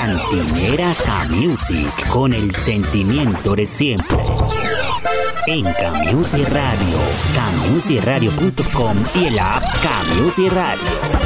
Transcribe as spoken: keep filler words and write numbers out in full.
Cantinera K-Music, con el sentimiento de siempre. En K-Music Radio, K music radio punto com y el app K-Music Radio.